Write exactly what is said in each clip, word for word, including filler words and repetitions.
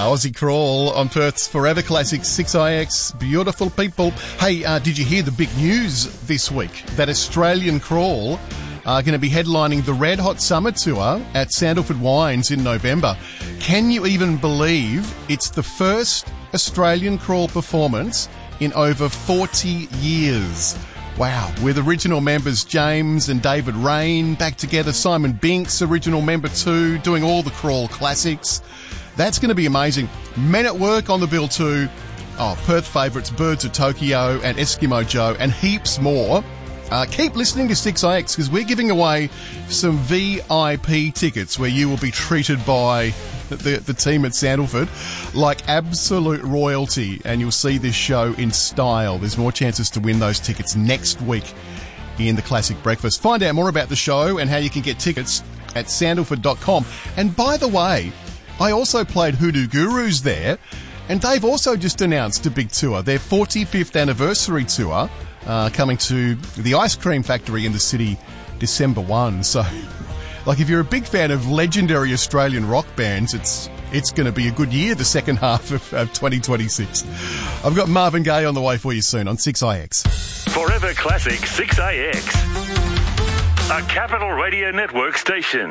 Aussie Crawl on Perth's Forever Classic six I X. Beautiful people. Hey, uh, did you hear the big news this week? That Australian Crawl are going to be headlining the Red Hot Summer Tour at Sandalford Wines in November. Can you even believe it's the first Australian Crawl performance in over forty years? Wow, with original members James and David Rain back together, Simon Binks, original member too, doing all the Crawl classics. That's going to be amazing. Men at Work on the bill too. Oh, Perth favourites Birds of Tokyo and Eskimo Joe and heaps more. Uh, keep listening to six I X because we're giving away some V I P tickets where you will be treated by the, the team at Sandalford like absolute royalty, and you'll see this show in style. There's more chances to win those tickets next week in the Classic Breakfast. Find out more about the show and how you can get tickets at sandalford dot com. And by the way, I also played Hoodoo Gurus there, and they've also just announced a big tour, their forty-fifth anniversary tour, uh, coming to the Ice Cream Factory in the city December first. So, like, if you're a big fan of legendary Australian rock bands, it's it's going to be a good year, the second half of, of twenty twenty-six. I've got Marvin Gaye on the way for you soon on six I X. Forever Classic six I X, a Capital Radio Network station.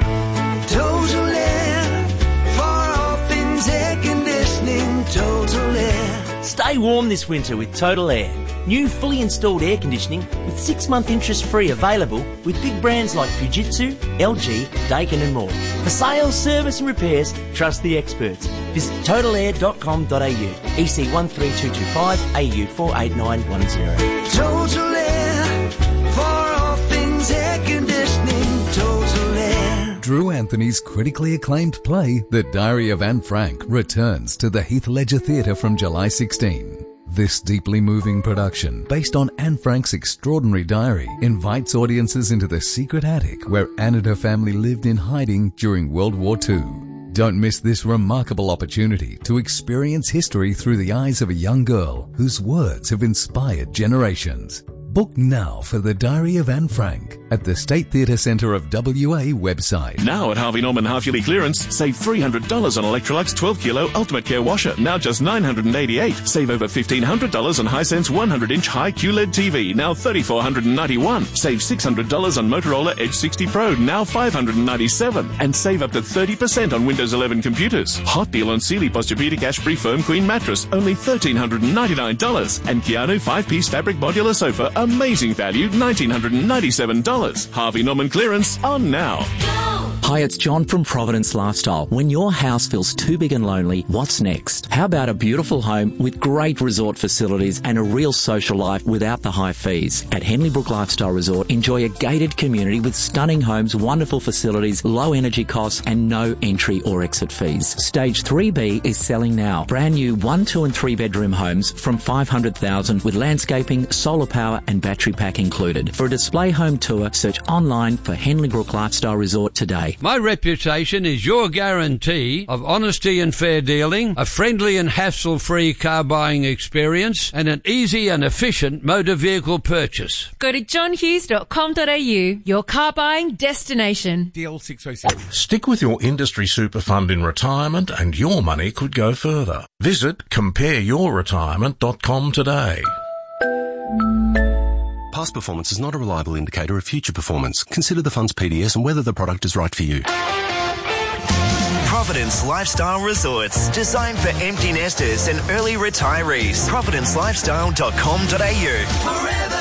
Total Air, far off things, air conditioning, Total Air. Stay warm this winter with Total Air. New fully installed air conditioning with six-month interest-free available with big brands like Fujitsu, L G, Daikin and more. For sales, service and repairs, trust the experts. Visit total air dot com dot a u, E C one three two two five, A U four eight nine one zero. Total Air, far off things, air conditioning, Total Air. Drew Anthony's critically acclaimed play, The Diary of Anne Frank, returns to the Heath Ledger Theatre from July sixteenth. This deeply moving production, based on Anne Frank's extraordinary diary, invites audiences into the secret attic where Anne and her family lived in hiding during World War Two. Don't miss this remarkable opportunity to experience history through the eyes of a young girl whose words have inspired generations. Book now for The Diary of Anne Frank at the State Theatre Centre of W A website. Now at Harvey Norman half-yearly clearance, save three hundred dollars on Electrolux twelve kilo Ultimate Care washer, now just nine hundred eighty-eight dollars. Save over fifteen hundred dollars on Hisense one hundred inch high Q L E D T V, now three thousand four hundred ninety-one dollars. Save six hundred dollars on Motorola Edge sixty Pro, now five hundred ninety-seven dollars. And save up to thirty percent on Windows eleven computers. Hot deal on Sealy Posturepedic Ash-Free Foam Queen Mattress, only one thousand three hundred ninety-nine dollars. And Keanu five-piece fabric modular sofa, amazing value, one thousand nine hundred ninety-seven dollars. Harvey Norman clearance on now. Hi, it's John from Providence Lifestyle. When your house feels too big and lonely, what's next? How about a beautiful home with great resort facilities and a real social life without the high fees? At Henley Brook Lifestyle Resort, enjoy a gated community with stunning homes, wonderful facilities, low energy costs and no entry or exit fees. Stage three B is selling now. Brand new one, two and three bedroom homes from five hundred thousand dollars with landscaping, solar power and battery pack included. For a display home tour, search online for Henley Brook Lifestyle Resort today. My reputation is your guarantee of honesty and fair dealing, a friendly and hassle-free car buying experience, and an easy and efficient motor vehicle purchase. Go to john hughes dot com dot a u, your car buying destination. D L six oh seven. Stick with your industry super fund in retirement and your money could go further. Visit compare your retirement dot com today. Past performance is not a reliable indicator of future performance. Consider the fund's P D S and whether the product is right for you. Providence Lifestyle Resorts, designed for empty nesters and early retirees. providence lifestyle dot com dot a u. Forever.